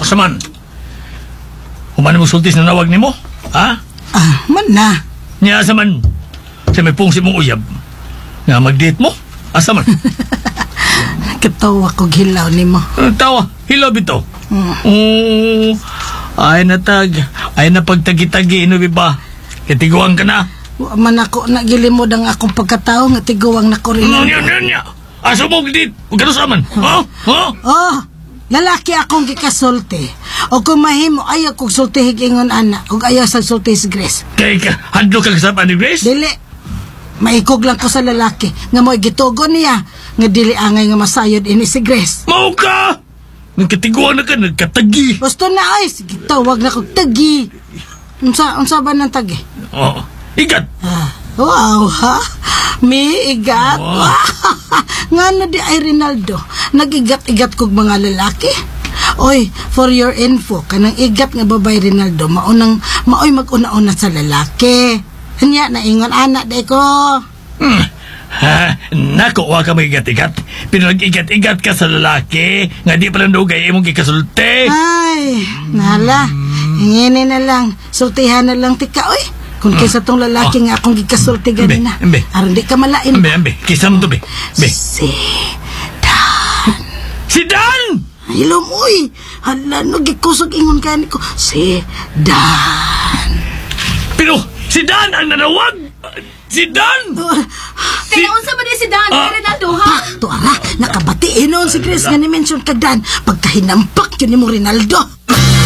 Asaman? Human mo sultis na nawag ni mo? Ha? Man na. Niya asaman? Sa may pungsi mong uyab. Nga mag-date mo? Asaman? Katawa ko hilaw ni mo. Tawa, hilaw bito. Ay natag. Ay na pagtagi-tagi, inubi ba? Katiguan ka na. Wa man ako nagilimod ang akong pagkatao nga tiguwang na ko rin. Nya. Asa mo gdit? Huwag ka na saman. Ha? Oh, lalaki akong gikasulti. O kung mahimo, ayaw kong sultihig ingon anak. O ayaw sa sulti si Grace. Kaya ka, handlo ka kasama ni Grace? Dili. Maikog lang ko sa lalaki. Nga mo'y gitugo niya. Nga dili angay nga masayod ini si Grace. Mau ka! Nagkatiguan na ka, nagkatagi. Gusto na ay. Sige, tawag na kong tagi. Unsa ba ng tagi? Oo. Igat! Wow, ha? May igat? Wow. Nga na di ay Rinaldo. Nag-igat-igat kog mga lalaki. Oy, for your info, kanang igat nga babay Rinaldo, maoy mag-una-una sa lalaki. Hanya, naingon anak day ko. Ha? Nako, wa ka may igat-igat. Pero nag-igat-igat ka sa lalaki. Nga di palang dugay imong kikasulti. Ay, nala. Ingini na lang. Sultihan na lang tika, oy. Kung kaysa tong lalaki nga akong gikasulti ganina. Aron di ka malain. Ambe. Kisa mo to, be. Si Dan. Si Dan! Hilom, uy. Hala, no, gikusog ingon ka ni ko. Si Dan. Pero, si Dan ang nanawag! Si Dan! Kaya unsa ba ni si Dan? Rinaldo, ha? Tuara, nakabati noon si Chris nga ni-mention ka Dan. Pagkahinampak yun ni mo Rinaldo.